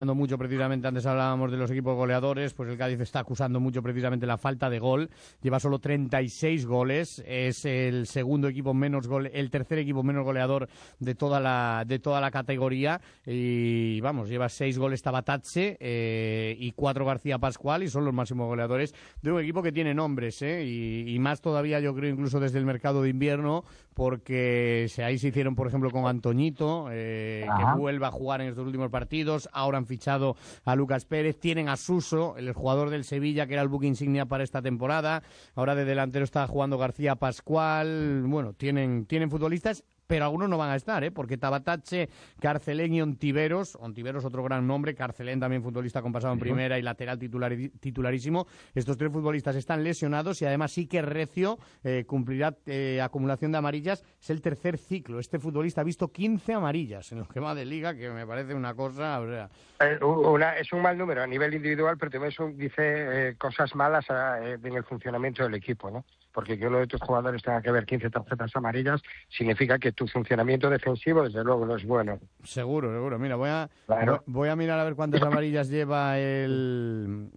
mucho precisamente, antes hablábamos de los equipos goleadores, pues el Cádiz está acusando mucho precisamente la falta de gol, lleva solo 36 goles, es el segundo equipo menos el tercer equipo menos goleador de toda la categoría, y vamos, lleva 6 goles Tabatatse y 4 García Pascual, y son los máximos goleadores de un equipo que tiene nombres, y más todavía yo creo incluso desde el mercado de invierno, porque ahí se hicieron por ejemplo con Antoñito, que vuelve a jugar en estos últimos partidos. Ahora han fichado a Lucas Pérez, tienen a Suso, el jugador del Sevilla, que era el buque insignia para esta temporada. Ahora de delantero está jugando García Pascual. Bueno, tienen futbolistas, pero algunos no van a estar, porque Tabatatse, Carcelén y Ontiveros, otro gran nombre, Carcelén también futbolista con pasado en primera y lateral titularísimo, estos 3 futbolistas están lesionados, y además sí que Recio cumplirá acumulación de amarillas, es el tercer ciclo. Este futbolista ha visto 15 amarillas en lo que va de liga, que me parece una cosa, o sea... es un mal número a nivel individual, pero también eso dice cosas malas en el funcionamiento del equipo, ¿no? Porque que uno de tus jugadores tenga que ver 15 tarjetas amarillas significa que tu funcionamiento defensivo desde luego no es bueno. Seguro. Mira, voy a mirar a ver cuántas amarillas lleva el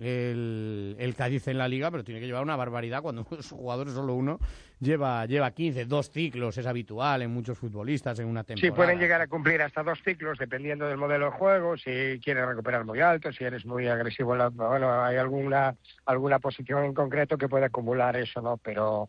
Cádiz en la liga, pero tiene que llevar una barbaridad cuando su jugador es solo uno. Lleva 15, 2 ciclos, es habitual en muchos futbolistas en una temporada. Sí, pueden llegar a cumplir hasta 2 ciclos dependiendo del modelo de juego, si quieres recuperar muy alto, si eres muy agresivo. Bueno, hay alguna posición en concreto que puede acumular eso, ¿no? Pero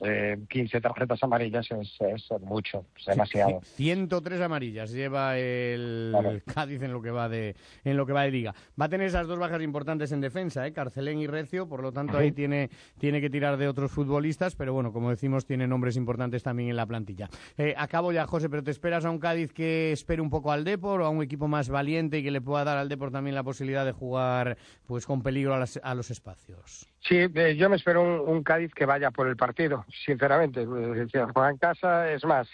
15 tarjetas amarillas es mucho, es demasiado. 103 amarillas lleva el Cádiz en lo que va de liga. Va a tener esas 2 bajas importantes en defensa, Carcelén y Recio, por lo tanto ahí tiene que tirar de otros futbolistas, pero bueno, como decimos, tiene nombres importantes también en la plantilla. Acabo ya, José, pero ¿te esperas a un Cádiz que espere un poco al Depor, o a un equipo más valiente y que le pueda dar al Depor también la posibilidad de jugar pues con peligro a los espacios? Sí, yo me espero un Cádiz que vaya por el partido, sinceramente. Juega en casa, es más,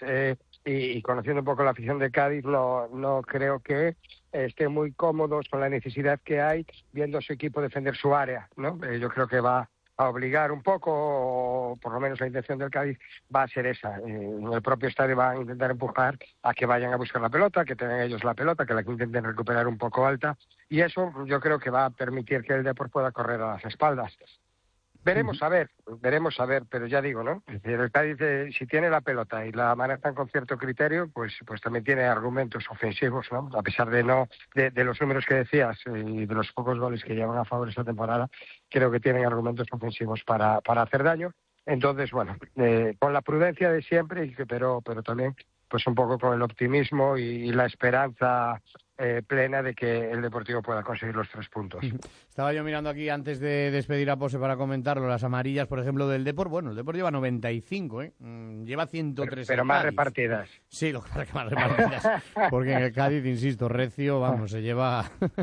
y conociendo un poco la afición de Cádiz, no creo que esté muy cómodos con la necesidad que hay viendo a su equipo defender su área, ¿no? Yo creo que va a obligar un poco, o por lo menos la intención del Cádiz va a ser esa. En el propio estadio van a intentar empujar a que vayan a buscar la pelota, que tengan ellos la pelota, que la intenten recuperar un poco alta, y eso yo creo que va a permitir que el Depor pueda correr a las espaldas. Veremos a ver, pero ya digo, ¿no? Es decir, el Cádiz, si tiene la pelota y la manejan con cierto criterio, pues también tiene argumentos ofensivos, ¿no? A pesar de los números que decías y de los pocos goles que llevan a favor esta temporada, creo que tienen argumentos ofensivos para hacer daño. Entonces, bueno, con la prudencia de siempre, pero también pues un poco con el optimismo y la esperanza plena de que el Deportivo pueda conseguir los 3 puntos. Estaba yo mirando aquí antes de despedir a Pose para comentarlo, las amarillas, por ejemplo, del Depor. Bueno, el Depor lleva 95, lleva 103. Pero más repartidas. Sí, lo que pasa es que más repartidas. Porque en el Cádiz, insisto, Recio, vamos, se lleva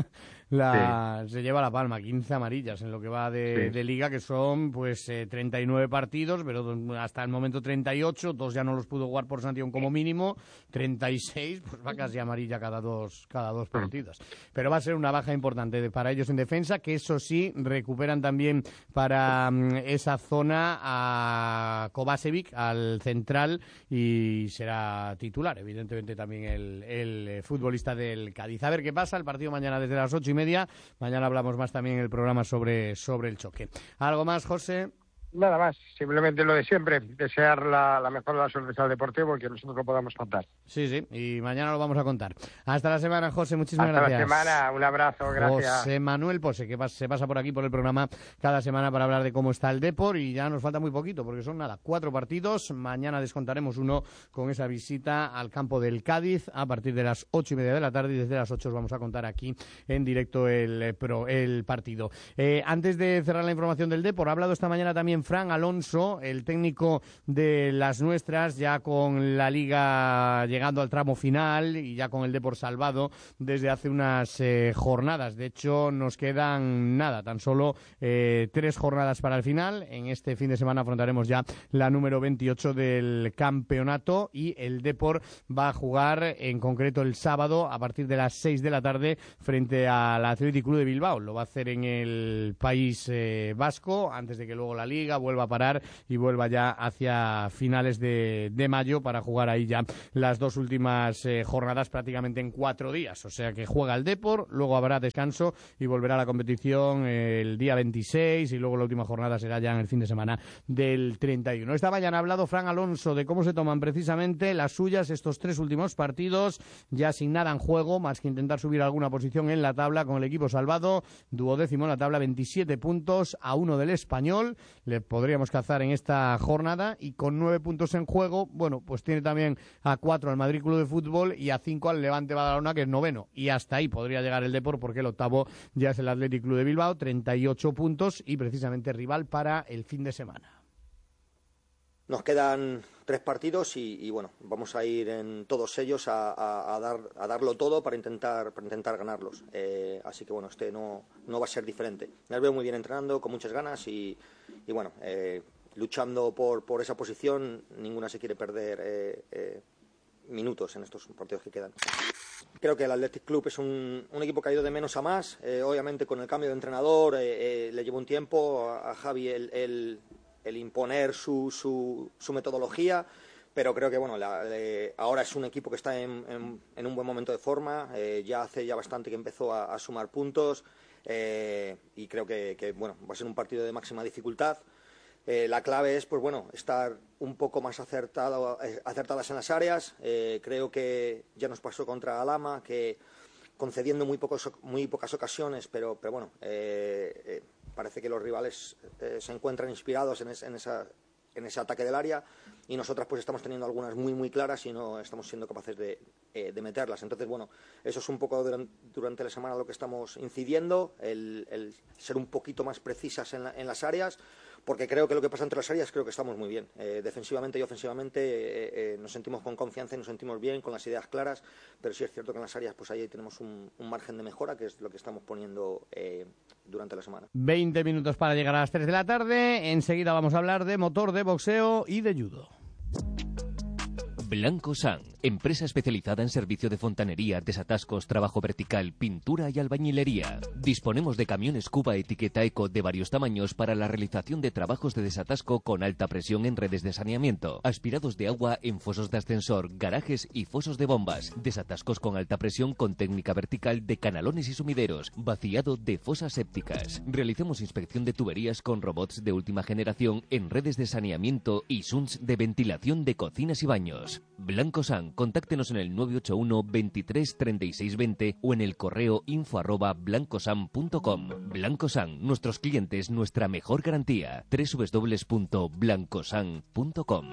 la palma, 15 amarillas en lo que va de liga, que son pues 39 partidos, pero hasta el momento 38, 2 ya no los pudo jugar por sanción como mínimo, 36, pues va casi amarilla cada dos partidos. Pero va a ser una baja importante para ellos en defensa, que eso sí, recuperan también para esa zona a Kovačević, al central, y será titular, evidentemente también el futbolista del Cádiz. A ver qué pasa, el partido mañana desde las 8:30. Mañana hablamos más también en el programa sobre el choque. ¿Algo más, José? Nada más, simplemente lo de siempre, desear la mejor de las suertes al Deportivo y que nosotros lo podamos contar. Sí, y mañana lo vamos a contar. Hasta la semana, José, muchísimas gracias. Hasta la semana, un abrazo, gracias. José Manuel Pose, que se pasa por aquí por el programa cada semana para hablar de cómo está el Depor, y ya nos falta muy poquito, porque son 4 partidos. Mañana descontaremos uno con esa visita al campo del Cádiz a partir de las 8:30 de la tarde, y desde las 8 os vamos a contar aquí en directo el partido. Antes de cerrar la información del Depor, ha hablado esta mañana también Fran Alonso, el técnico de las nuestras, ya con la Liga llegando al tramo final y ya con el Depor salvado desde hace unas jornadas. De hecho, nos quedan tan solo 3 jornadas para el final. En este fin de semana afrontaremos ya la número 28 del campeonato, y el Depor va a jugar en concreto el sábado a partir de las 6 de la tarde frente al Athletic Club de Bilbao. Lo va a hacer en el País Vasco, antes de que luego la Liga Liga, vuelva a parar y vuelva ya hacia finales de mayo para jugar ahí ya las dos últimas jornadas prácticamente en 4 días. O sea que juega el Depor, luego habrá descanso y volverá a la competición el día 26 y luego la última jornada será ya en el fin de semana del 31. Esta mañana ha hablado Fran Alonso de cómo se toman precisamente las suyas estos 3 últimos partidos, ya sin nada en juego, más que intentar subir alguna posición en la tabla con el equipo salvado, duodécimo en la tabla, 27 puntos a 1 del Español, le podríamos cazar en esta jornada, y con 9 puntos en juego, bueno, pues tiene también a 4 al Madrid Club de Fútbol y a 5 al Levante Badalona, que es noveno, y hasta ahí podría llegar el Depor porque el octavo ya es el Athletic Club de Bilbao, 38 puntos y precisamente rival para el fin de semana. Nos quedan 3 partidos y bueno, vamos a ir en todos ellos a darlo todo para intentar ganarlos. Así que bueno, no va a ser diferente. Me veo muy bien entrenando, con muchas ganas y bueno, luchando por esa posición. Ninguna se quiere perder minutos en estos partidos que quedan. Creo que el Athletic Club es un equipo que ha ido de menos a más. Obviamente con el cambio de entrenador le llevó un tiempo a Javi el imponer su metodología, pero creo que bueno, ahora es un equipo que está en un buen momento de forma, ya hace bastante que empezó a sumar puntos y creo que bueno, va a ser un partido de máxima dificultad. La clave es pues bueno, estar un poco más acertadas en las áreas. Creo que ya nos pasó contra Alhama, que concediendo muy pocas ocasiones, pero bueno, parece que los rivales se encuentran inspirados en ese ataque del área y nosotras pues estamos teniendo algunas muy claras y no estamos siendo capaces de meterlas. Entonces, bueno, eso es un poco durante la semana lo que estamos incidiendo, el ser un poquito más precisas en las áreas, porque creo que lo que pasa entre las áreas, creo que estamos muy bien. Defensivamente y ofensivamente nos sentimos con confianza y nos sentimos bien, con las ideas claras, pero sí es cierto que en las áreas pues ahí tenemos un margen de mejora, que es lo que estamos poniendo durante la semana. 20 minutos para llegar a las 3 de la tarde. Enseguida vamos a hablar de motor, de boxeo y de judo. Blanco San, empresa especializada en servicio de fontanería, desatascos, trabajo vertical, pintura y albañilería. Disponemos de camiones Cuba etiqueta Eco de varios tamaños para la realización de trabajos de desatasco con alta presión en redes de saneamiento, aspirados de agua en fosos de ascensor, garajes y fosos de bombas, desatascos con alta presión con técnica vertical de canalones y sumideros, vaciado de fosas sépticas. Realizamos inspección de tuberías con robots de última generación en redes de saneamiento y sunts de ventilación de cocinas y baños. Blanco San, contáctenos en el 981 23 36 20 o en el correo info@blancosan.com. Blanco San, nuestros clientes, nuestra mejor garantía. www.blancosan.com.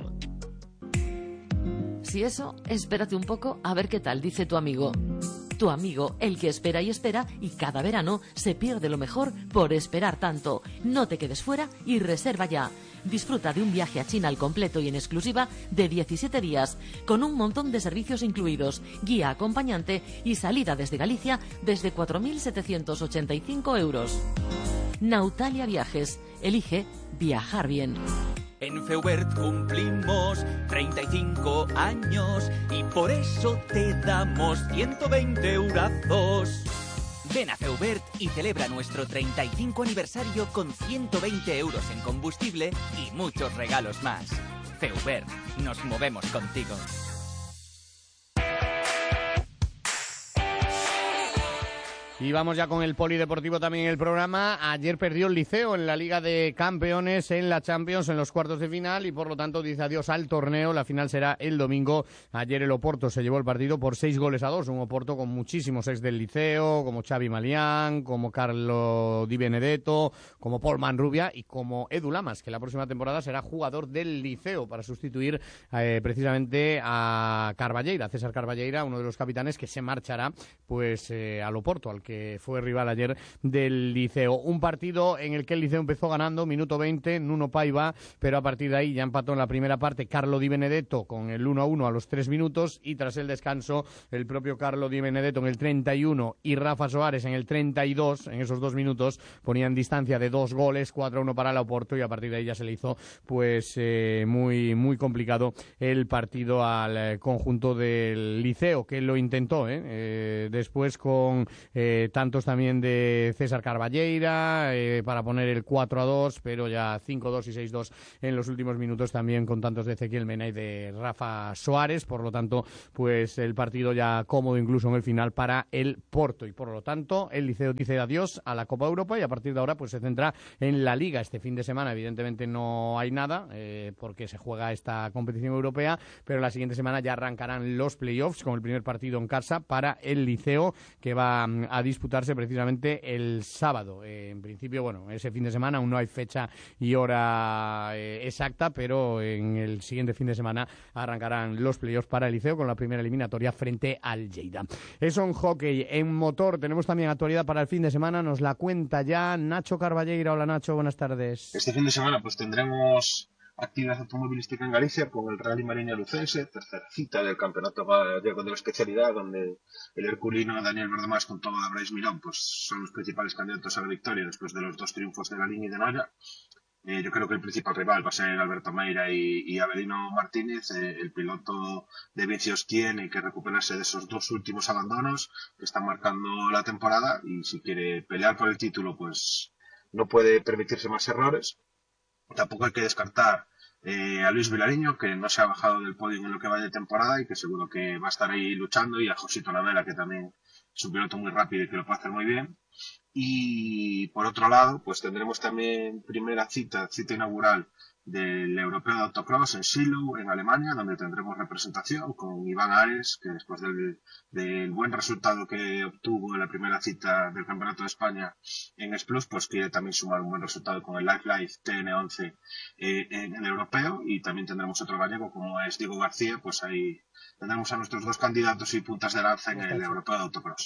Si eso, espérate un poco a ver qué tal dice tu amigo. Tu amigo, el que espera y cada verano se pierde lo mejor por esperar tanto. No te quedes fuera y reserva ya. Disfruta de un viaje a China al completo y en exclusiva de 17 días, con un montón de servicios incluidos, guía acompañante y salida desde Galicia desde 4.785 euros. Nautalia Viajes. Elige viajar bien. En Feubert cumplimos 35 años y por eso te damos 120 eurazos. Ven a Feubert y celebra nuestro 35 aniversario con 120 euros en combustible y muchos regalos más. Feubert, nos movemos contigo. Y vamos ya con el polideportivo también en el programa. Ayer perdió el Liceo en la Liga de Campeones, en la Champions, en los cuartos de final, y por lo tanto dice adiós al torneo. La final será el domingo. Ayer el Oporto se llevó el partido por 6-2. Un Oporto con muchísimos ex del Liceo, como Xavi Malián, como Carlo Di Benedetto, como Paul Manrubia y como Edu Lamas, que la próxima temporada será jugador del Liceo para sustituir precisamente a Carballeira, César Carballeira, uno de los capitanes que se marchará pues al Oporto, al que fue rival ayer del Liceo. Un partido en el que el Liceo empezó ganando, minuto 20, Nuno Paiva, pero a partir de ahí ya empató en la primera parte Carlo Di Benedetto con el 1-1 a los 3 minutos, y tras el descanso el propio Carlo Di Benedetto en el 31 y Rafa Soares en el 32, en esos 2 minutos ponían distancia de 2 goles, 4-1 para el Oporto, y a partir de ahí ya se le hizo pues muy complicado el partido al conjunto del Liceo, que lo intentó después con tantos también de César Carballeira para poner el 4-2, pero ya 5-2 y 6-2 en los últimos minutos también con tantos de Ezequiel Mena y de Rafa Suárez. Por lo tanto, pues el partido ya cómodo incluso en el final para el Porto, y por lo tanto el Liceo dice adiós a la Copa Europa y a partir de ahora pues se centra en la Liga. Este fin de semana evidentemente no hay nada porque se juega esta competición europea, pero la siguiente semana ya arrancarán los playoffs con el primer partido en casa para el Liceo, que va a disputarse precisamente el sábado. En principio, bueno, ese fin de semana aún no hay fecha y hora exacta, pero en el siguiente fin de semana arrancarán los playoffs para el Liceo con la primera eliminatoria frente al Lleida. Eso en hockey. En motor tenemos también actualidad para el fin de semana, nos la cuenta ya Nacho Carballeira. Hola Nacho, buenas tardes. Este fin de semana pues tendremos actividad automovilística en Galicia con el Rally Mariña Lucense, tercera cita del campeonato gallego de la especialidad, donde el herculino Daniel Verdemás con todo de Brais Mirón pues son los principales candidatos a la victoria después de los dos triunfos de Galín y de Noya. Yo creo que el principal rival va a ser Alberto Meira y Avelino Martínez, el piloto de Vicios tiene que recuperarse de esos dos últimos abandonos que están marcando la temporada, y si quiere pelear por el título pues no puede permitirse más errores. Tampoco hay que descartar a Luis Vilariño, que no se ha bajado del podio en lo que va de temporada y que seguro que va a estar ahí luchando, y a Josito Lavela, que también es un piloto muy rápido y que lo puede hacer muy bien. Y por otro lado, pues tendremos también primera cita inaugural del Europeo de Autocross en Silo, en Alemania, donde tendremos representación con Iván Ares, que después del buen resultado que obtuvo en la primera cita del Campeonato de España en S+, pues quiere también sumar un buen resultado con el Life TN11 en el Europeo. Y también tendremos otro gallego como es Diego García, pues ahí tendremos a nuestros dos candidatos y puntas de lanza en el Europeo de Autocross.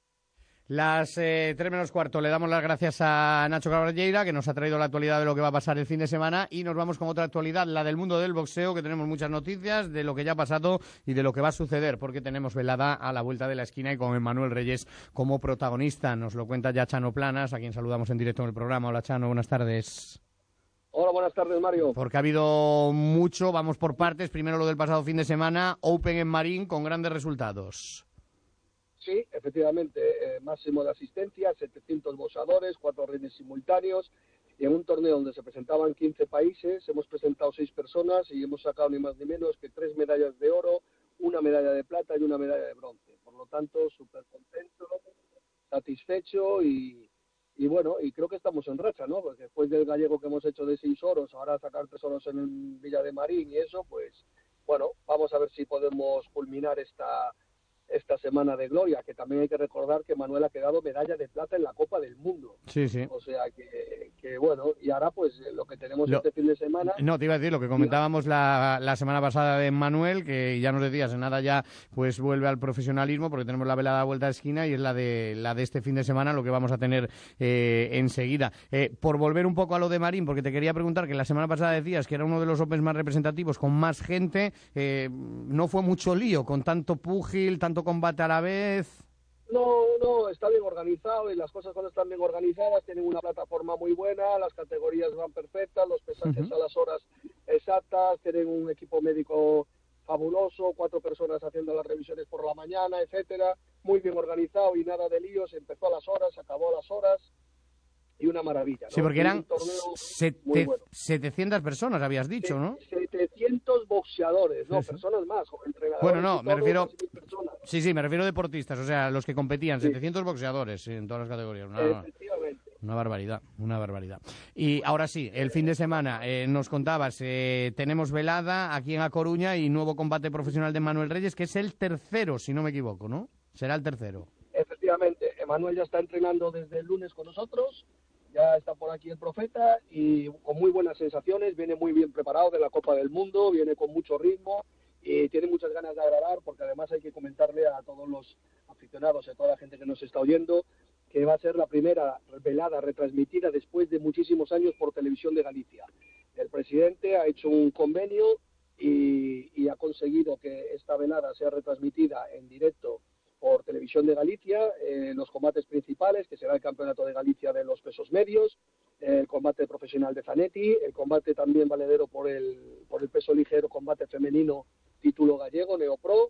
Las 3:15, le damos las gracias a Nacho Carballeira, que nos ha traído la actualidad de lo que va a pasar el fin de semana, y nos vamos con otra actualidad, la del mundo del boxeo, que tenemos muchas noticias de lo que ya ha pasado y de lo que va a suceder, porque tenemos velada a la vuelta de la esquina y con Emmanuel Reyes como protagonista. Nos lo cuenta ya Chano Planas, a quien saludamos en directo en el programa. Hola Chano, buenas tardes. Hola, buenas tardes, Mario. Porque ha habido mucho, vamos por partes. Primero lo del pasado fin de semana, Open en Marín con grandes resultados. Sí, efectivamente, máximo de asistencia, 700 boxeadores, 4 rines simultáneos, y en un torneo donde se presentaban 15 países, hemos presentado 6 personas y hemos sacado ni más ni menos que 3 medallas de oro, una medalla de plata y una medalla de bronce. Por lo tanto, súper contento, satisfecho y bueno, y creo que estamos en racha, ¿no? Porque después del gallego que hemos hecho de 6 oros, ahora sacar 3 oros en Villa de Marín y eso, pues bueno, vamos a ver si podemos culminar esta semana de gloria, que también hay que recordar que Manuel ha quedado medalla de plata en la Copa del Mundo. Sí, sí. O sea que bueno, y ahora pues lo que tenemos este fin de semana... No, te iba a decir lo que comentábamos la semana pasada de Manuel, que ya nos decías, en nada ya pues vuelve al profesionalismo, porque tenemos la velada vuelta de esquina y es la de este fin de semana, lo que vamos a tener enseguida. Por volver un poco a lo de Marín, porque te quería preguntar, que la semana pasada decías que era uno de los Opens más representativos, con más gente, no fue mucho lío, con tanto púgil, tanto combate a la vez. No, está bien organizado, y las cosas cuando están bien organizadas tienen una plataforma muy buena, las categorías van perfectas, los pesajes a las horas exactas, tienen un equipo médico fabuloso, 4 personas haciendo las revisiones por la mañana, etcétera, muy bien organizado y nada de líos, empezó a las horas, acabó a las horas. Y una maravilla, ¿no? Sí, porque eran 700 personas, habías dicho, ¿no? 700 boxeadores, no, sí. Personas más, entrenadores. Bueno, no, me refiero... Sí, me refiero a deportistas, o sea, los que competían, 700 boxeadores en todas las categorías. Efectivamente. Una barbaridad. Y ahora sí, el fin de semana, nos contabas, tenemos velada aquí en A Coruña y nuevo combate profesional de Manuel Reyes, que es el tercero, si no me equivoco, ¿no? Será el tercero. Efectivamente, Manuel ya está entrenando desde el lunes con nosotros. Ya está por aquí el Profeta y con muy buenas sensaciones, viene muy bien preparado de la Copa del Mundo, viene con mucho ritmo y tiene muchas ganas de agradar, porque además hay que comentarle a todos los aficionados y a toda la gente que nos está oyendo que va a ser la primera velada retransmitida después de muchísimos años por Televisión de Galicia. El presidente ha hecho un convenio y ha conseguido que esta velada sea retransmitida en directo por Televisión de Galicia, los combates principales, que será el Campeonato de Galicia de los pesos medios, el combate profesional de Zanetti, el combate también valedero por el peso ligero, combate femenino, título gallego, Neopro,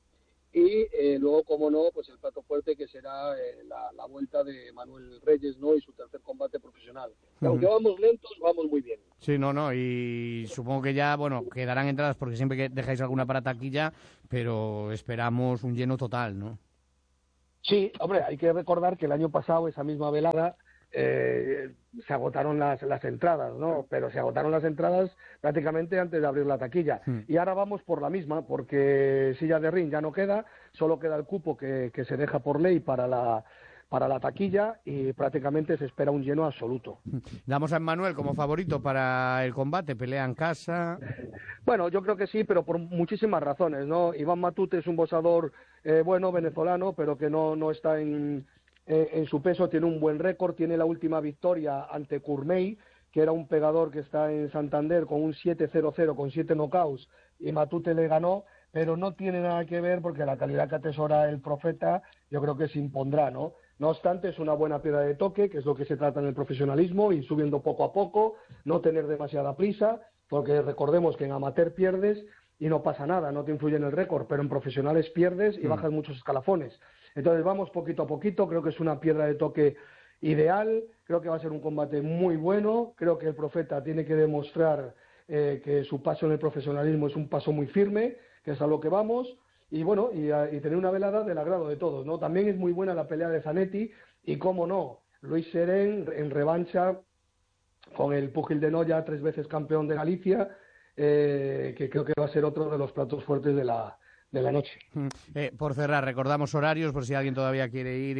y luego, como no, pues el plato fuerte que será la vuelta de Manuel Reyes, ¿no? Y su tercer combate profesional. Aunque vamos lentos, vamos muy bien. Sí, no, y supongo que ya, bueno, quedarán entradas porque siempre que dejáis alguna para taquilla, pero esperamos un lleno total, ¿no? Sí, hombre, hay que recordar que el año pasado, esa misma velada, se agotaron las entradas, ¿no? Pero se agotaron las entradas prácticamente antes de abrir la taquilla. Y ahora vamos por la misma, porque silla de ring ya no queda, solo queda el cupo que se deja por ley para la taquilla y prácticamente se espera un lleno absoluto. Damos a Emmanuel como favorito para el combate, pelea en casa. Bueno, yo creo que sí, pero por muchísimas razones, ¿no? Iván Matute es un boxeador bueno, venezolano, pero que no está en su peso, tiene un buen récord, tiene la última victoria ante Courmey, que era un pegador que está en Santander con un 7-0-0, con 7 knockouts, y Matute le ganó, pero no tiene nada que ver porque la calidad que atesora el Profeta yo creo que se impondrá, ¿no? No obstante, es una buena piedra de toque, que es lo que se trata en el profesionalismo, ir subiendo poco a poco, no tener demasiada prisa, porque recordemos que en amateur pierdes y no pasa nada, no te influye en el récord, pero en profesionales pierdes y bajas muchos escalafones. Entonces vamos poquito a poquito, creo que es una piedra de toque ideal, creo que va a ser un combate muy bueno, creo que el Profeta tiene que demostrar que su paso en el profesionalismo es un paso muy firme, que es a lo que vamos, y bueno, y tener una velada del agrado de todos, ¿no? También es muy buena la pelea de Zanetti, y cómo no, Luis Serén en revancha con el púgil de Noya, 3 veces campeón de Galicia, que creo que va a ser otro de los platos fuertes de la noche. Por cerrar, recordamos horarios por si alguien todavía quiere ir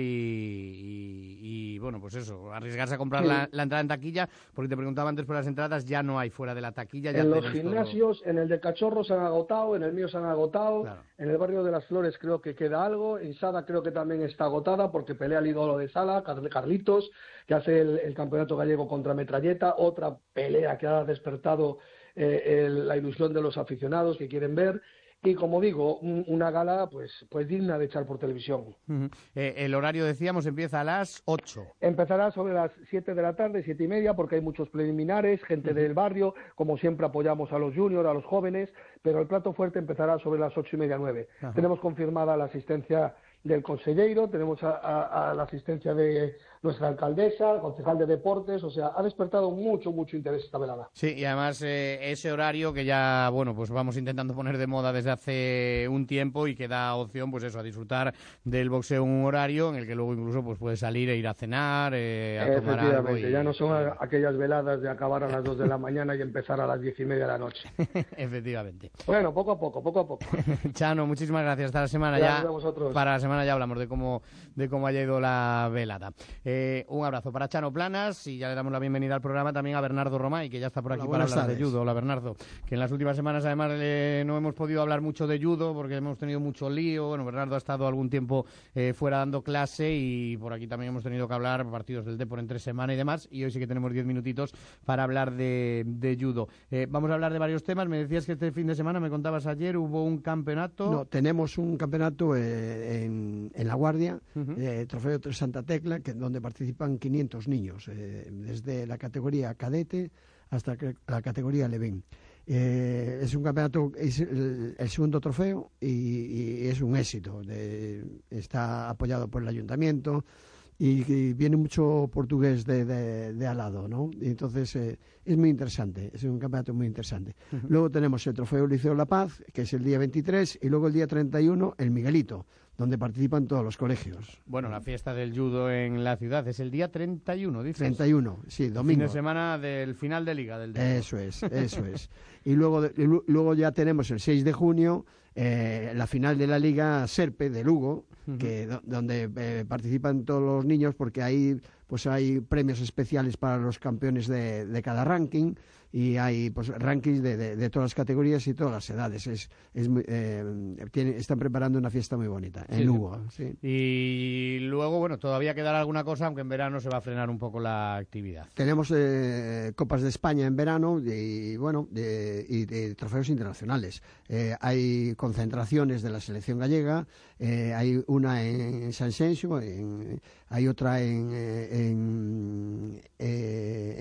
y bueno, pues eso, arriesgarse a comprar la entrada en taquilla, porque te preguntaba antes por las entradas, ya no hay fuera de la taquilla. Ya en los gimnasios, en el de Cachorro se han agotado, en el mío se han agotado, claro. En el barrio de las Flores creo que queda algo, en Sada creo que también está agotada porque pelea el ídolo de Sala, Carlitos, que hace el campeonato gallego contra Metralleta, otra pelea que ha despertado la ilusión de los aficionados que quieren ver. Y como digo, una gala pues digna de echar por televisión. El horario, decíamos, empieza a las 8. Empezará sobre las 7 de la tarde, 7:30, porque hay muchos preliminares, gente del barrio, como siempre apoyamos a los juniors, a los jóvenes, pero el plato fuerte empezará sobre las 8:30, 9. Ajá. Tenemos confirmada la asistencia del consejero, tenemos a la asistencia de nuestra alcaldesa, el concejal de deportes, o sea, ha despertado mucho interés esta velada. Sí, y además ese horario que ya, bueno, pues vamos intentando poner de moda desde hace un tiempo y que da opción, pues eso, a disfrutar del boxeo en un horario en el que luego incluso pues puedes salir e ir a cenar, a tomar algo. Y... ya no son aquellas veladas de acabar a las 2 de la mañana y empezar a las 10:30 de la noche. Efectivamente. Bueno, poco a poco. Chano, muchísimas gracias. Hasta la semana gracias ya. A vosotros. Para la semana ya hablamos de cómo haya ido la velada. Un abrazo para Chano Planas y ya le damos la bienvenida al programa también a Bernardo Romay, que ya está por aquí para hablar de judo. Hola, Bernardo. Que en las últimas semanas además no hemos podido hablar mucho de judo porque hemos tenido mucho lío. Bueno, Bernardo ha estado algún tiempo fuera dando clase y por aquí también hemos tenido que hablar partidos del Depor entre semana y demás, y hoy sí que tenemos 10 minutitos para hablar de judo. Vamos a hablar de varios temas. Me decías que este fin de semana, me contabas ayer, hubo un campeonato. No, tenemos un campeonato en La Guardia, Trofeo Santa Tecla, donde participan 500 niños, desde la categoría cadete hasta la categoría Levín. Es un campeonato, es el segundo trofeo y es un éxito. Está apoyado por el ayuntamiento y viene mucho portugués de al lado, ¿no? Y entonces es muy interesante, es un campeonato muy interesante. Luego tenemos el trofeo Liceo La Paz, que es el día 23, y luego el día 31 el Miguelito, donde participan todos los colegios. Bueno, la fiesta del judo en la ciudad es el día 31, dices. 31, sí, domingo. Fin de semana del final de Liga del Depor. Eso es. Y luego ya tenemos el 6 de junio la final de la Liga Serpe de Lugo, donde participan todos los niños, porque ahí pues hay premios especiales para los campeones de cada ranking, y hay pues rankings de todas las categorías y todas las edades. Están preparando una fiesta muy bonita en Lugo. Sí. Y luego, bueno, todavía quedará alguna cosa, aunque en verano se va a frenar un poco la actividad. Tenemos Copas de España en verano y bueno, y trofeos internacionales. Hay concentraciones de la selección gallega, hay una en San Xenxo, hay otra en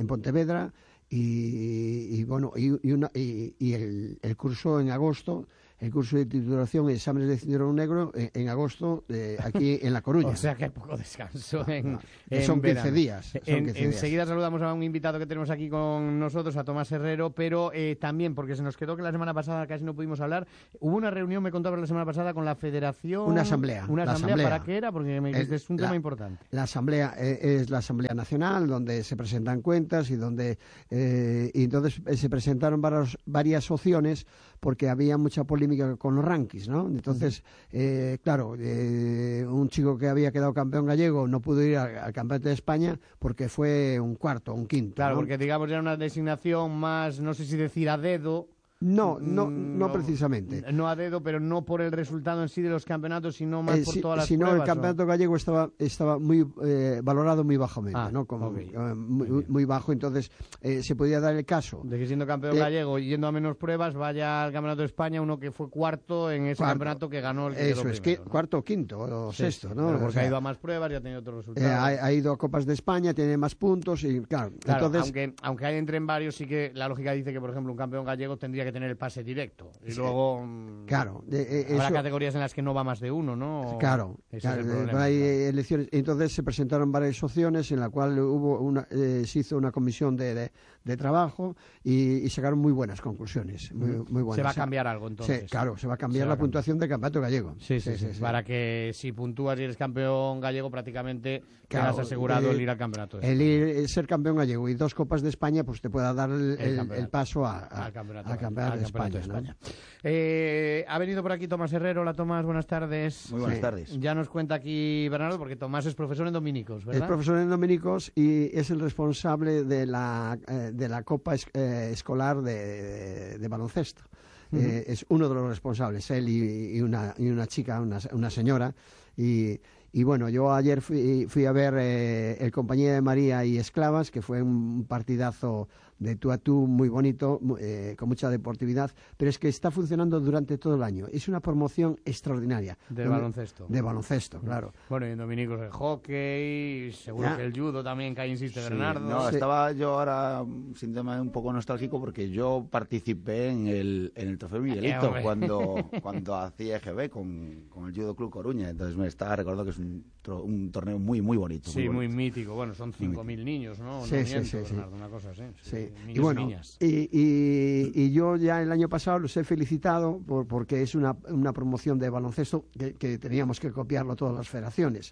Pontevedra. Y bueno, y el curso en agosto el curso de titulación y exámenes de cinturón negro en agosto, aquí en La Coruña. O sea que hay poco descanso en son 15 verano. días. Enseguida saludamos a un invitado que tenemos aquí con nosotros, a Tomás Herrero, pero también, porque se nos quedó que la semana pasada casi no pudimos hablar, hubo una reunión, me contabas la semana pasada, con la Federación... Una asamblea. ¿Para qué era? Porque me dijiste, es un tema importante. La asamblea es la Asamblea Nacional, donde se presentan cuentas y donde y entonces se presentaron varias opciones, porque había mucha polémica con los rankings, ¿no? Entonces, claro, un chico que había quedado campeón gallego no pudo ir al Campeonato de España porque fue un cuarto, un quinto. Claro, ¿no? porque digamos era una designación más, no sé si decir a dedo. No precisamente. No a dedo, pero no por el resultado en sí de los campeonatos, sino más por todas las sino pruebas. El campeonato gallego estaba muy valorado muy bajamente, ¿no? Como, muy bajo, entonces se podía dar el caso de que siendo campeón gallego y yendo a menos pruebas vaya al Campeonato de España uno que fue cuarto en ese campeonato que ganó el que eso quedó es, primero, ¿no? Cuarto o quinto o sexto, ¿no? Pero porque ha ido a más pruebas y ha tenido otros resultados. Ha ido a Copas de España, tiene más puntos y claro entonces, aunque hay entre en varios, sí que la lógica dice que, por ejemplo, un campeón gallego tendría que tener el pase directo. Y luego claro, habrá categorías en las que no va más de uno, ¿no? Claro, hay elecciones. Entonces se presentaron varias opciones en la cual se hizo una comisión de trabajo y sacaron muy buenas conclusiones, muy buenas. ¿Se va a cambiar algo entonces? Sí, claro, se va a cambiar la puntuación del campeonato gallego. Sí. Para que si puntúas y eres campeón gallego prácticamente quedas asegurado el ir al campeonato. Ser campeón gallego y 2 Copas de España pues te pueda dar el paso al campeonato de España. ¿no? Ha venido por aquí Tomás Herrero. Hola Tomás, buenas tardes. Muy buenas tardes. Ya nos cuenta aquí Bernardo, porque Tomás es profesor en Dominicos, ¿verdad? Es profesor en Dominicos y es el responsable de la Copa Escolar de baloncesto. Es uno de los responsables, él y una chica, una señora. Y bueno, yo ayer fui a ver el Compañía de María y Esclavas, que fue un partidazo de tú a tú muy bonito, con mucha deportividad, pero es que está funcionando durante todo el año. Es una promoción extraordinaria. De baloncesto. De baloncesto, claro. Bueno, y en Dominicos el hockey, seguro que el judo también, que ahí insiste Bernardo. No, estaba yo ahora sintiéndome un poco nostálgico porque yo participé en el Trofeo Miguelito cuando hacía EGB con el Judo Club Coruña. Entonces recuerdo que es un torneo muy, muy bonito. Sí, muy mítico. Bueno, son 5.000 niños, ¿no? Sí. Bernardo, una cosa así. Sí. Niños y bueno, niñas. Y yo ya el año pasado los he felicitado porque es una promoción de baloncesto que teníamos que copiarlo todas las federaciones.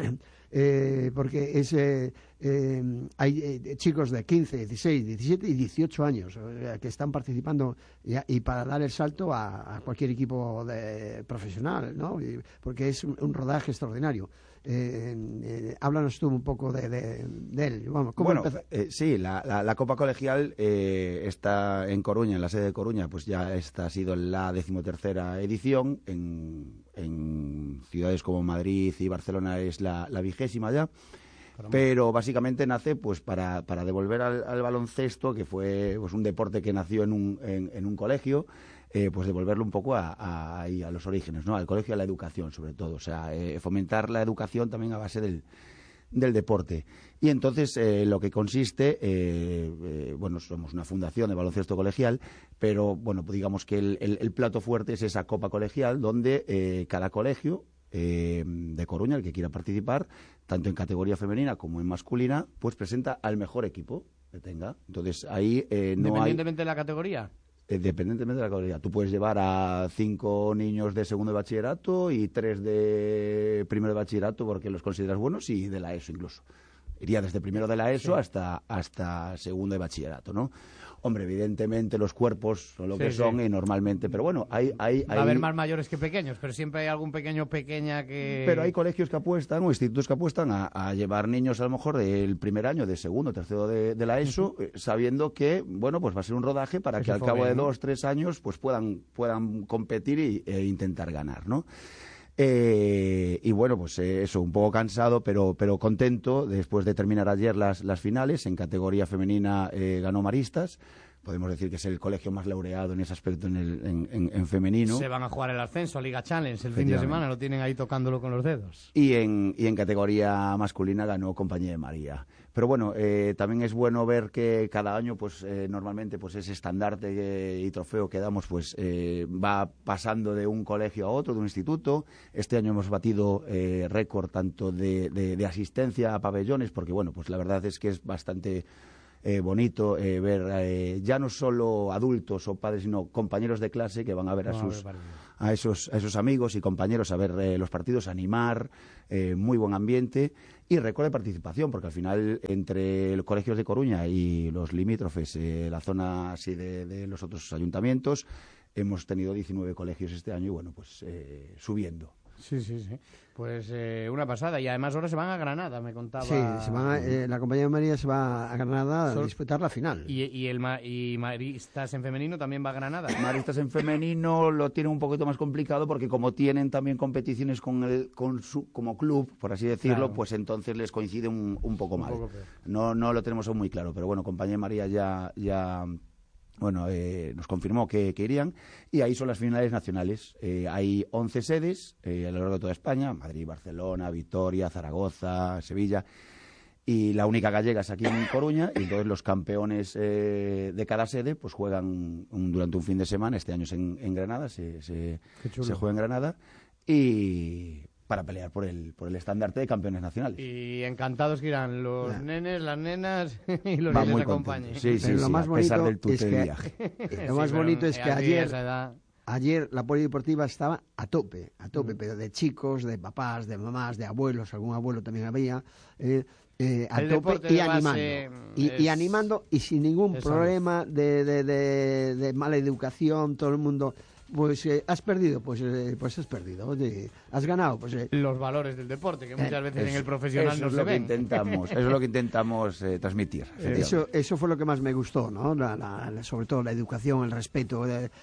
Porque hay chicos de 15, 16, 17 y 18 años que están participando y para dar el salto a cualquier equipo profesional, ¿no? Porque es un rodaje extraordinario. Háblanos tú un poco de él. ¿Cómo sí, la Copa Colegial está en Coruña, en la sede de Coruña, pues ya esta ha sido la 13ª edición. En ciudades como Madrid y Barcelona es la 20ª ya. Pero básicamente nace pues para devolver al baloncesto, que fue pues un deporte que nació en un colegio, pues devolverlo un poco a los orígenes, ¿no? Al colegio y a la educación, sobre todo. O sea, fomentar la educación también a base del deporte. Y entonces lo que consiste, somos una fundación de baloncesto colegial, pero bueno, pues digamos que el plato fuerte es esa Copa Colegial, donde cada colegio de Coruña, el que quiera participar, tanto en categoría femenina como en masculina, pues presenta al mejor equipo que tenga. Entonces ahí independientemente de la categoría. Independientemente de la categoría. Tú puedes llevar a 5 niños de segundo de bachillerato y 3 de primero de bachillerato porque los consideras buenos, y de la ESO incluso. Iría desde primero de la ESO hasta segundo de bachillerato, ¿no? Hombre, evidentemente los cuerpos son lo que son y normalmente, pero bueno, va a haber más mayores que pequeños, pero siempre hay algún pequeña que... Pero hay colegios que apuestan o institutos que apuestan a llevar niños a lo mejor del primer año, de segundo, tercero de la ESO, sabiendo que, bueno, pues va a ser un rodaje para que al cabo de 2, 3 años pues puedan competir e intentar ganar, ¿no? Y bueno, pues eso, un poco cansado, pero contento. Después de terminar ayer las finales, en categoría femenina ganó Maristas podemos decir que es el colegio más laureado en ese aspecto en femenino. Se van a jugar el ascenso a Liga Challenge el fin de semana, lo tienen ahí tocándolo con los dedos. Y en categoría masculina ganó Compañía de María. Pero bueno, también es bueno ver que cada año, pues normalmente, pues ese estandarte y trofeo que damos, pues va pasando de un colegio a otro, de un instituto. Este año hemos batido récord tanto de asistencia a pabellones, porque bueno, pues la verdad es que es bastante bonito ver ya no solo adultos o padres, sino compañeros de clase que van a ver a esos amigos y compañeros a ver los partidos, animar, muy buen ambiente y récord de participación, porque al final entre los colegios de Coruña y los limítrofes, la zona así de los otros ayuntamientos, hemos tenido 19 colegios este año y bueno, pues subiendo. Sí. Pues una pasada. Y además ahora se van a Granada, me contaba. Sí, la Compañía de María se va a Granada a disputar la final. ¿Y Maristas en femenino también va a Granada? Maristas en femenino lo tiene un poquito más complicado porque como tienen también competiciones como club, por así decirlo, claro, pues entonces les coincide un poco mal. No lo tenemos aún muy claro, pero bueno, Compañía de María ya nos confirmó que irían y ahí son las finales nacionales. Hay 11 sedes a lo largo de toda España, Madrid, Barcelona, Vitoria, Zaragoza, Sevilla, y la única gallega es aquí en Coruña, y entonces los campeones de cada sede pues juegan durante un fin de semana. Este año es en Granada, se juega en Granada, y para pelear por el estandarte de campeones nacionales. Y encantados que irán los nenes, las nenas y los que les acompañen. Sí, lo más a pesar del tute de viaje. Lo más bonito es que ayer la polideportiva estaba a tope, pero de chicos, de papás, de mamás, de abuelos, algún abuelo también había, a tope y animando. Y animando y sin ningún problema de mala educación, todo el mundo. Pues has perdido, pues has perdido. Oye, has ganado, pues los valores del deporte que muchas veces en el profesional no se ven. Eso es lo que intentamos transmitir. Eso fue lo que más me gustó, ¿no? Sobre todo la educación, el respeto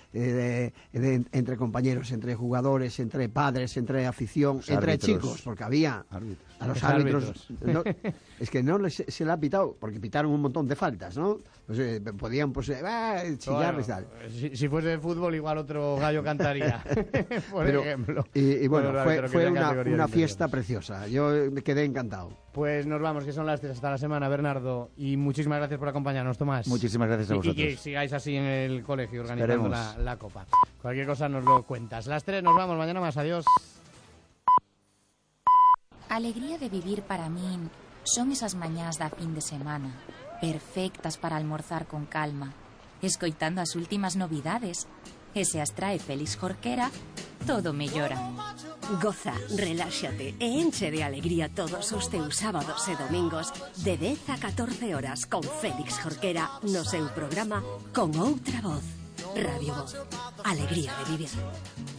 entre compañeros, entre jugadores, entre padres, entre afición, entre chicos, porque había a los árbitros. Es que no se le ha pitado, porque pitaron un montón de faltas, ¿no? Pues podían chillarles tal. Si fuese de fútbol, igual otro gallo cantaría, por ejemplo. Y bueno, fue una fiesta preciosa. Yo me quedé encantado. Pues nos vamos, que son las 3 hasta la semana, Bernardo. Y muchísimas gracias por acompañarnos, Tomás. Muchísimas gracias a vosotros. Y que sigáis así en el colegio organizando la Copa. Cualquier cosa nos lo cuentas. Las 3 nos vamos, mañana más. Adiós. Alegría de vivir para mí son esas mañás da fin de semana, perfectas para almorzar con calma, escoitando as últimas novidades. E se as trae Félix Jorquera, todo mellora. Goza, reláxate e enche de alegría todos os teus sábados e domingos de 10 a 14 horas con Félix Jorquera no seu programa Con Outra Voz. Radio Voz. Alegría de vivir.